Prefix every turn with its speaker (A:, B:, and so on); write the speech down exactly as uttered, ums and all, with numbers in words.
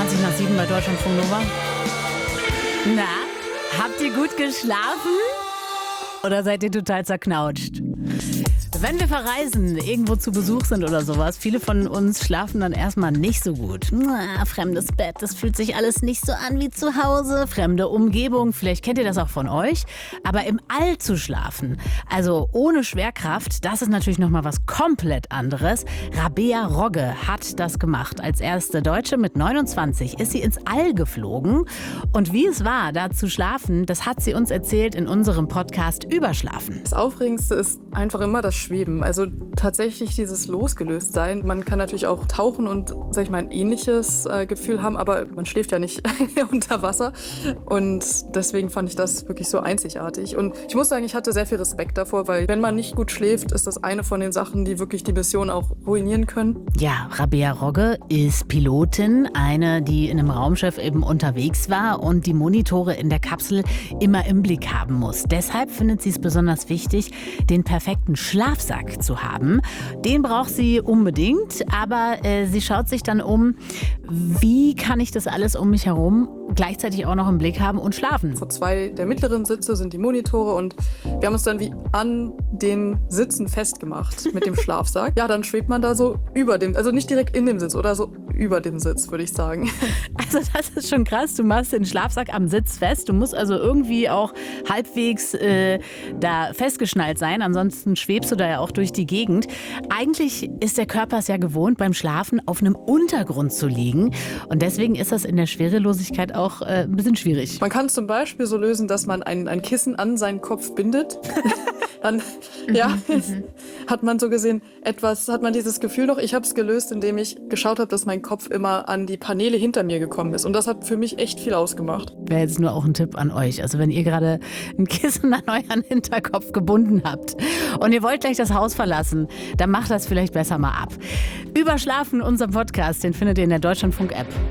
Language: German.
A: zwanzig nach sieben bei Deutschlandfunk Nova. Na, habt ihr gut geschlafen? Oder seid ihr total zerknautscht? Wenn wir verreisen, irgendwo zu Besuch sind oder sowas, viele von uns schlafen dann erstmal nicht so gut. Na, fremdes Bett, das fühlt sich alles nicht so an wie zu Hause. Fremde Umgebung, vielleicht kennt ihr das auch von euch. Aber im All zu schlafen, also ohne Schwerkraft, das ist natürlich nochmal was komplett anderes. Rabea Rogge hat das gemacht. Als erste Deutsche mit neunundzwanzig ist sie ins All geflogen. Und wie es war, da zu schlafen, das hat sie uns erzählt in unserem Podcast Überschlafen.
B: Das Aufregendste ist einfach immer das Schweben. Also tatsächlich dieses Losgelöstsein. Man kann natürlich auch tauchen und, sag ich mal, ein ähnliches äh, Gefühl haben, aber man schläft ja nicht unter Wasser. Und deswegen fand ich das wirklich so einzigartig. Und ich muss sagen, ich hatte sehr viel Respekt davor, weil wenn man nicht gut schläft, ist das eine von den Sachen, die wirklich die Mission auch ruinieren können.
A: Ja, Rabea Rogge ist Pilotin, eine, die in einem Raumschiff eben unterwegs war und die Monitore in der Kapsel immer im Blick haben muss. Deshalb findet sie es besonders wichtig, den perfekten Schlafsack zu haben. Den braucht sie unbedingt, aber äh, sie schaut sich dann um, wie kann ich das alles um mich herum gleichzeitig auch noch im Blick haben und schlafen.
B: Vor zwei der mittleren Sitze sind die Monitore und wir haben uns dann wie an den Sitzen festgemacht mit dem Schlafsack. Ja, dann schwebt man da so über dem, also nicht direkt in dem Sitz oder so über dem Sitz, würde ich sagen.
A: Also das ist schon krass, du machst den Schlafsack am Sitz fest, du musst also irgendwie auch halbwegs äh, da festgeschnallt sein, ansonsten schwebst du da ja auch durch die Gegend. Eigentlich ist der Körper es ja gewohnt, beim Schlafen auf einem Untergrund zu liegen und deswegen ist das in der Schwerelosigkeit auch äh, ein bisschen schwierig.
B: Man kann zum Beispiel so lösen, dass man ein, ein Kissen an seinen Kopf bindet. Dann ja, hat man so gesehen etwas, hat man dieses Gefühl noch. Ich habe es gelöst, indem ich geschaut habe, dass mein Kopf immer an die Paneele hinter mir gekommen ist. Und das hat für mich echt viel ausgemacht.
A: Wäre jetzt nur auch ein Tipp an euch. Also wenn ihr gerade ein Kissen an euren Hinterkopf gebunden habt und ihr wollt gleich das Haus verlassen, dann macht das vielleicht besser mal ab. Überschlafen, unser Podcast, den findet ihr in der Deutschlandfunk-App.